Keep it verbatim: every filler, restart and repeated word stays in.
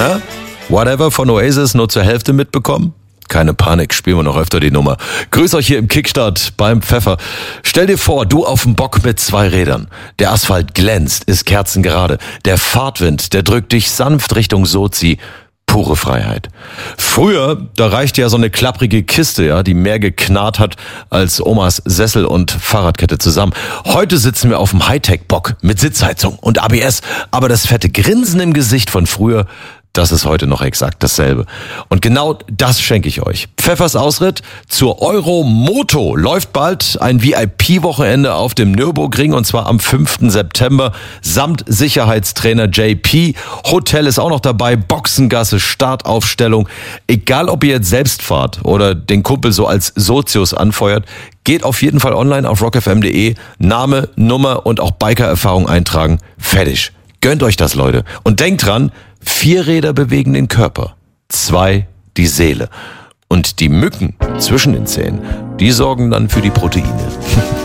Na? Whatever von Oasis nur zur Hälfte mitbekommen? Keine Panik, spielen wir noch öfter die Nummer. Grüß euch hier im Kickstart beim Pfeffer. Stell dir vor, du auf dem Bock mit zwei Rädern. Der Asphalt glänzt, ist kerzengerade. Der Fahrtwind, der drückt dich sanft Richtung Sozi. Pure Freiheit. Früher, da reichte ja so eine klapprige Kiste, ja, die mehr geknarrt hat als Omas Sessel und Fahrradkette zusammen. Heute sitzen wir auf dem Hightech-Bock mit Sitzheizung und A B S, aber das fette Grinsen im Gesicht von früher, das ist heute noch exakt dasselbe. Und genau das schenke ich euch. Pfeffers Ausritt zur Euromoto läuft bald, ein V I P-Wochenende auf dem Nürburgring und zwar am fünften September samt Sicherheitstrainer J P. Hotel ist auch noch dabei, Boxengasse, Startaufstellung. Egal, ob ihr jetzt selbst fahrt oder den Kumpel so als Sozius anfeuert, geht auf jeden Fall online auf rock f m punkt de, Name, Nummer und auch Biker-Erfahrung eintragen. Fertig. Gönnt euch das, Leute. Und denkt dran, vier Räder bewegen den Körper, zwei die Seele. Und die Mücken zwischen den Zähnen, die sorgen dann für die Proteine.